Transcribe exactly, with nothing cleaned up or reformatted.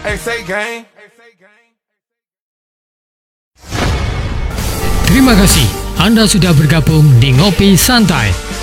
Terima kasih anda sudah bergabung di Ngopi Santai.